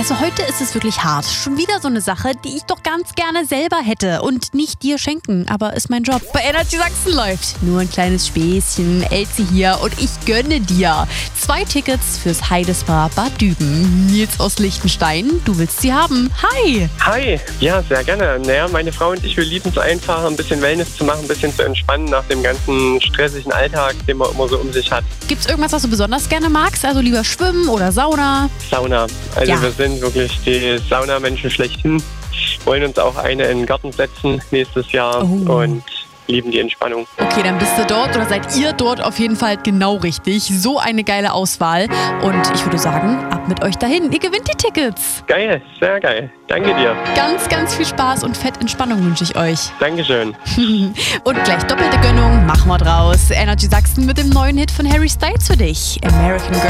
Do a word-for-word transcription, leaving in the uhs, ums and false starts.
Also heute ist es wirklich hart. Schon wieder so eine Sache, die ich doch ganz gerne selber hätte und nicht dir schenken. Aber ist mein Job. Bei Energy Sachsen läuft nur ein kleines Späßchen. Elsie hier und ich gönne dir zwei Tickets fürs Heidespa Bad Düben. Nils aus Liechtenstein, du willst sie haben. Hi! Hi, ja, sehr gerne. Naja, meine Frau und ich, wir lieben es einfach, ein bisschen Wellness zu machen, ein bisschen zu entspannen nach dem ganzen stressigen Alltag, den man immer so um sich hat. Gibt's irgendwas, was du besonders gerne magst? Also lieber Schwimmen oder Sauna? Sauna. Also Ja. wir sind wirklich die Saunamenschen schlechthin. Wollen uns auch eine in den Garten setzen nächstes Jahr Oh. und lieben die Entspannung. Okay, dann bist du dort oder seid ihr dort auf jeden Fall genau richtig. So eine geile Auswahl. Und ich würde sagen, ab mit euch dahin. Ihr gewinnt die Tickets. Geil, sehr geil. Danke dir. Ganz, ganz viel Spaß und fett Entspannung wünsche ich euch. Dankeschön. Und gleich doppelte Gönnung, machen wir draus. Energy Sachsen mit dem neuen Hit von Harry Styles für dich. American Girl.